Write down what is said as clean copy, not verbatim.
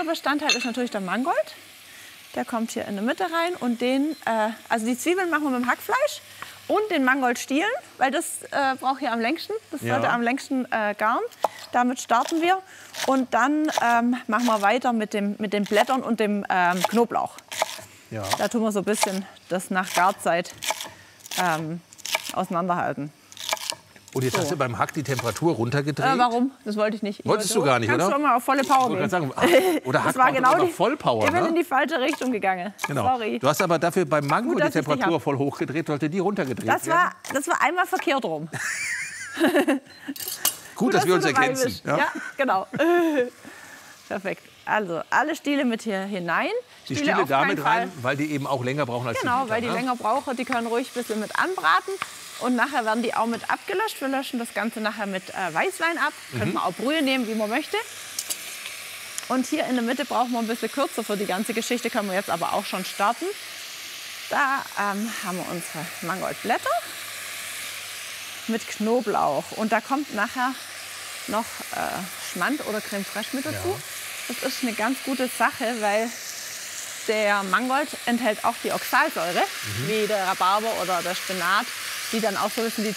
Bestandteil ist natürlich der Mangold. Der kommt hier in der Mitte rein. Und also die Zwiebeln machen wir mit dem Hackfleisch und den Mangoldstielen, weil das braucht hier am längsten. Das sollte am längsten garen. Damit starten wir. Und dann machen wir weiter mit den Blättern und dem Knoblauch. Ja. Da tun wir so ein bisschen das nach Garzeit auseinanderhalten. Und jetzt hast du beim Hack die Temperatur runtergedreht? Warum? Das wollte ich nicht. Wolltest du gar nicht, kannst oder? Kannst du mal auf volle Power gehen. Sagen, oder Hack war genau die Vollpower. Ich bin in die falsche Richtung gegangen. Genau. Sorry. Du hast aber dafür beim Mango die Temperatur voll hochgedreht, sollte die runtergedreht werden? Das war einmal verkehrt rum. Gut, dass wir uns ergänzen. Ja, genau. Perfekt. Also alle Stiele mit hier hinein. Die Stiele damit rein, weil die eben auch länger brauchen als die Genau, weil die länger brauchen. Die können ruhig ein bisschen mit anbraten. Und nachher werden die auch mit abgelöscht. Wir löschen das Ganze nachher mit Weißwein ab. Könnte man auch Brühe nehmen, wie man möchte. Und hier in der Mitte brauchen wir ein bisschen kürzer für die ganze Geschichte. Können wir jetzt aber auch schon starten. Da haben wir unsere Mangoldblätter mit Knoblauch. Und da kommt nachher noch Schmand oder Creme fraiche mit dazu. Ja. Das ist eine ganz gute Sache, weil der Mangold enthält auch die Oxalsäure, wie der Rhabarber oder der Spinat, die dann auch so ein bisschen die